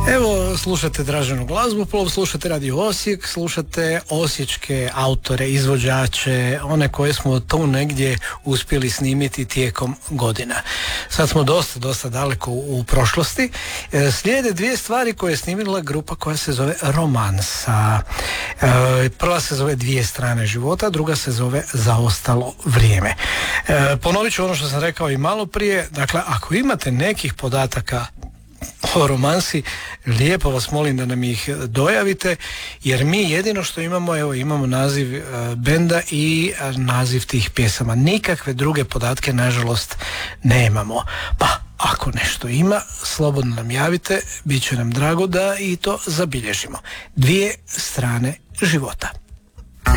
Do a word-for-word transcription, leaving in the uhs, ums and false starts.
Evo, slušate Draženu glazbu, slušate Radio Osijek, slušate osječke autore, izvođače, one koje smo tu negdje uspjeli snimiti tijekom godina. Sad smo dosta, dosta daleko u prošlosti. E, slijede dvije stvari koje je snimila grupa koja se zove Romansa. E, prva se zove Dvije strane života, druga se zove Zaostalo vrijeme. E, ponovit ću ono što sam rekao i malo prije, dakle, ako imate nekih podataka o Romansi, lijepo vas molim da nam ih dojavite, jer mi jedino što imamo, evo imamo naziv e, benda i e, naziv tih pjesama. Nikakve druge podatke nažalost nemamo. Pa ako nešto ima, slobodno nam javite, bit će nam drago da i to zabilježimo. Dvije strane života.